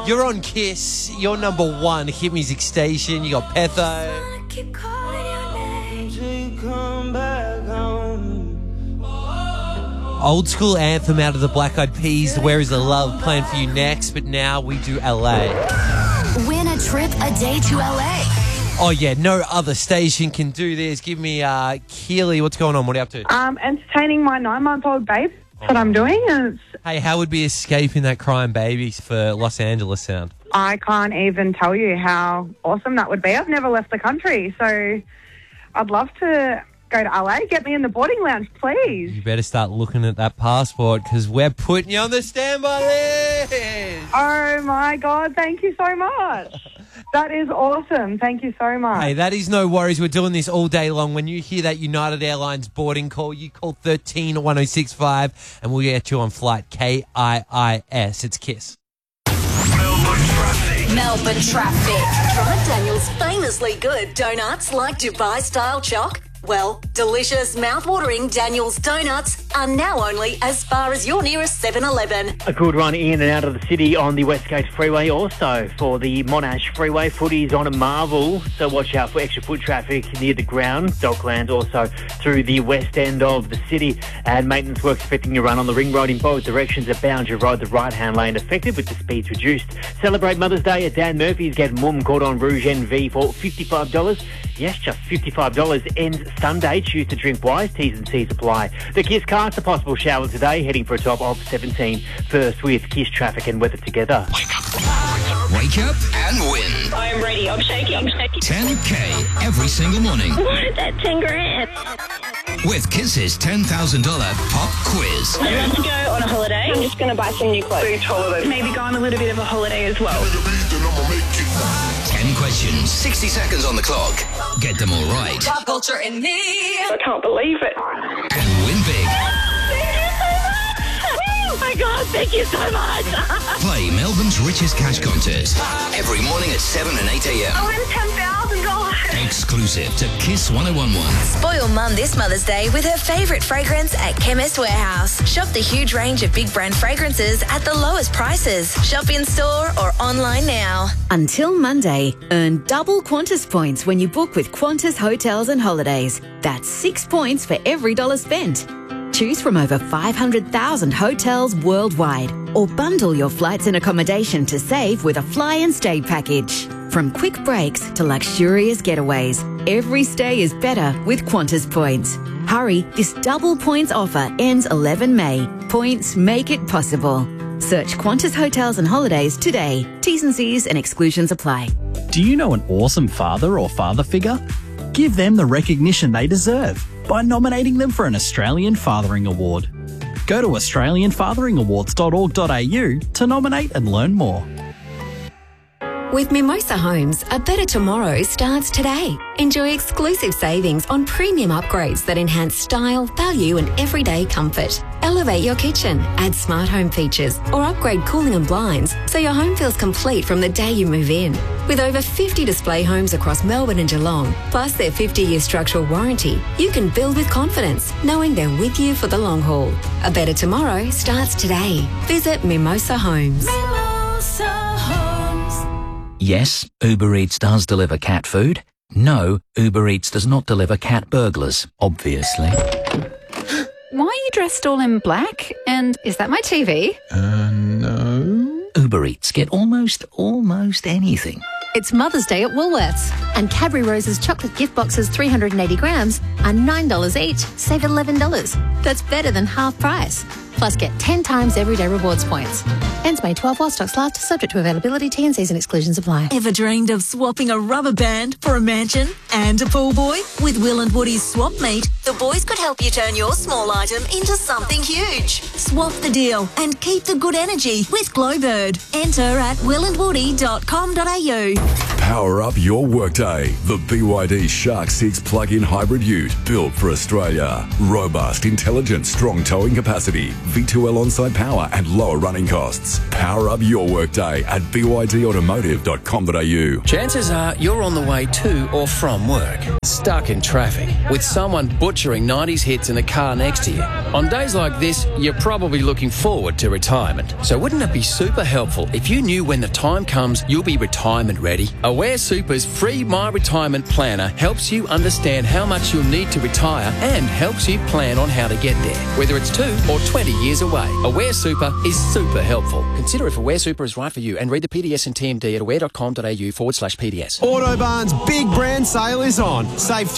You're on Kiss. You're number one hit music station. You got Petho. Old school anthem out of the Black Eyed Peas. Where is the love? Playing for you next. But now we do LA. Win a trip a day to LA. Oh, yeah. No other station can do this. Give me Keely. What's going on? What are you up to? Entertaining my 9-month-old babe. That's what I'm doing. And Hey, how would be escaping that crying baby for Los Angeles sound? I can't even tell you how awesome that would be. I've never left the country, so I'd love to go to LA. Get me in the boarding lounge, please. You better start looking at that passport because we're putting you on the standby list. Oh, my God. Thank you so much. That is awesome. Thank you so much. Hey, that is no worries. We're doing this all day long. When you hear that United Airlines boarding call, you call 131065 and we'll get you on flight KIIS. It's Kiss. Melbourne traffic. Tried Daniel's famously good donuts like Dubai-style choc? Well, delicious, mouth-watering Daniel's donuts are now only as far as your nearest 7-Eleven. A good run in and out of the city on the West Coast Freeway. Also, for the Monash Freeway, footy's on a marvel, so watch out for extra foot traffic near the ground. Docklands also through the west end of the city. And maintenance works affecting your run on the ring road in both directions at Boundary Road, the right-hand lane affected with the speeds reduced. Celebrate Mother's Day at Dan Murphy's. Get Mum Cordon Rouge NV for $55. Yes, just $55. Ends Sunday. Choose to drink wise. T's and C's apply. The Kiss cast a possible shower today, heading for a top of 17. First with Kiss traffic and weather together. Wake up and win. I'm ready. I'm shaking. 10K every single morning What? That 10 grand. with Kiss's $10,000 pop quiz. I'd love to go on a holiday. I'm just going to buy some new clothes. Beach holiday. Maybe go on a little bit of a holiday as well. 10 questions, 60 seconds on the clock. Get them all right Pop culture and me. I can't believe it. and win big. Oh my God, thank you so much. Play Melbourne's richest cash contest every morning at 7 and 8 a.m. I win $10,000. Exclusive to Kiss 1011. Spoil Mum this Mother's Day with her favourite fragrance at Chemist Warehouse. Shop the huge range of big brand fragrances at the lowest prices. Shop in store or online now. Until Monday, earn double Qantas points when you book with Qantas Hotels and Holidays. That's 6 points for every $1 spent. Choose from over 500,000 hotels worldwide or bundle your flights and accommodation to save with a fly and stay package. From quick breaks to luxurious getaways, every stay is better with Qantas points. Hurry, this double points offer ends 11 May. Points make it possible. Search Qantas Hotels and Holidays today. T's and C's and exclusions apply. Do you know an awesome father or father figure? Give them the recognition they deserve by nominating them for an Australian Fathering Award. Go to australianfatheringawards.org.au to nominate and learn more. With Mimosa Homes, a better tomorrow starts today. Enjoy exclusive savings on premium upgrades that enhance style, value and everyday comfort. Elevate your kitchen, add smart home features or upgrade cooling and blinds so your home feels complete from the day you move in. With over 50 display homes across Melbourne and Geelong, plus their 50-year structural warranty, you can build with confidence, knowing they're with you for the long haul. A better tomorrow starts today. Visit Mimosa Homes. Mimosa Homes. Yes, Uber Eats does deliver cat food. No, Uber Eats does not deliver cat burglars, obviously. Why are you dressed all in black? And is that my TV? No. Uber Eats get almost anything. It's Mother's Day at Woolworths, and Cadbury Rose's chocolate gift boxes 380 grams are $9 each, save $11. That's better than half price. Plus get 10 times everyday rewards points. Ends May 12 while stocks last, subject to availability, T&Cs and exclusions apply. Ever dreamed of swapping a rubber band for a mansion and a pool boy? With Will and Woody's Swap Meet, the boys could help you turn your small item into something huge. Swap the deal and keep the good energy with Glowbird. Enter at willandwoody.com.au. Power up your workday. The BYD Shark 6 plug-in hybrid ute built for Australia. Robust, intelligent, strong towing capacity, V2L on-site power and lower running costs. Power up your workday at bydautomotive.com.au. Chances are you're on the way to or from work, stuck in traffic, with someone butchering butchering 90s hits in the car next to you. On days like this, you're probably looking forward to retirement. So wouldn't it be super helpful if you knew when the time comes you'll be retirement ready? Aware Super's free My Retirement Planner helps you understand how much you'll need to retire and helps you plan on how to get there, whether it's 2 or 20 years away. Aware Super is super helpful. Consider if Aware Super is right for you and read the PDS and TMD at aware.com.au/PDS. Autobarn's big brand sale is on. Save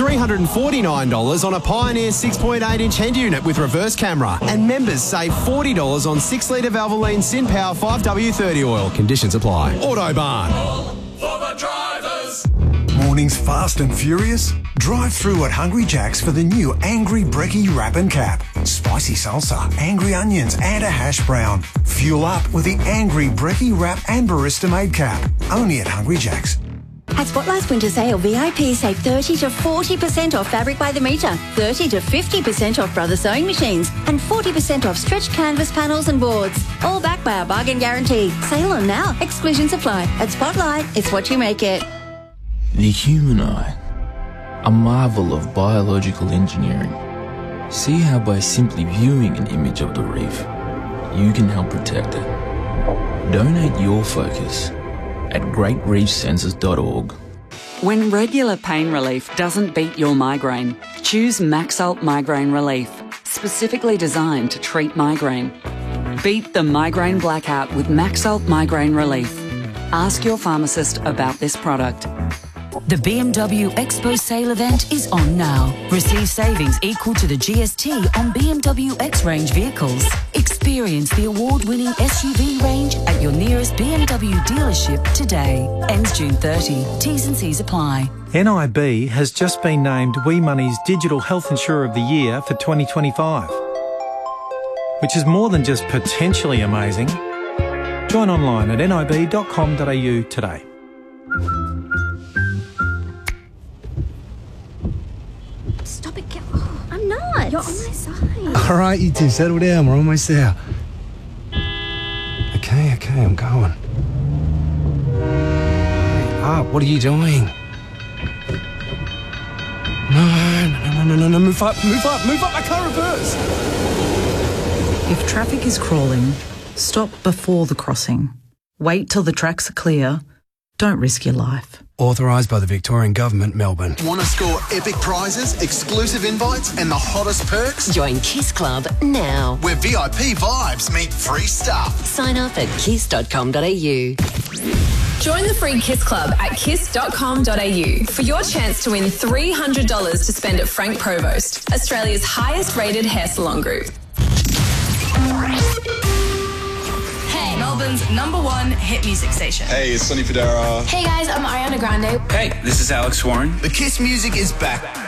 $349 on a Pioneer 6.8-inch head unit with reverse camera. And members save $40 on 6-litre Valvoline SynPower 5W30 oil. Conditions apply. Autobarn. For the drivers. Mornings fast and furious? Drive through at Hungry Jack's for the new Angry Brekkie Wrap and Cap. Spicy salsa, angry onions and a hash brown. Fuel up with the Angry Brekkie Wrap and Barista Made Cap. Only at Hungry Jack's. At Spotlight's winter sale, VIP save 30 to 40% off fabric by the metre, 30 to 50% off Brother sewing machines, and 40% off stretched canvas panels and boards. All backed by our bargain guarantee. Sale on now. Exclusions apply. At Spotlight, it's what you make it. The human eye, a marvel of biological engineering. See how by simply viewing an image of the reef, you can help protect it. Donate your focus at greatreefsensors.org. When regular pain relief doesn't beat your migraine, choose Maxalt Migraine Relief, specifically designed to treat migraine. Beat the migraine blackout with Maxalt Migraine Relief. Ask your pharmacist about this product. The BMW Expo sale event is on now. Receive savings equal to the GST on BMW X-Range vehicles. Experience the award-winning SUV range at your nearest BMW dealership today. Ends June 30. T's and C's apply. NIB has just been named WeMoney's Digital Health Insurer of the Year for 2025, which is more than just potentially amazing. Join online at nib.com.au today. Stop it, oh, I'm not. You're on my side. All right, you two, settle down. We're almost there. Okay, I'm going. Hurry up, what are you doing? No, move up, I can't reverse. If traffic is crawling, stop before the crossing. Wait till the tracks are clear. Don't risk your life. Authorised by the Victorian Government, Melbourne. Want to score epic prizes, exclusive invites and the hottest perks? Join Kiss Club now. Where VIP vibes meet free stuff. Sign up at kiss.com.au. Join the free Kiss Club at kiss.com.au for your chance to win $300 to spend at Frank Provost, Australia's highest rated hair salon group. Hey, Melbourne's #1 hit music station. Hey, it's Sonny Fodera. Hey guys, I'm Ariana Grande. Hey, this is Alex Warren. The Kiss music is back.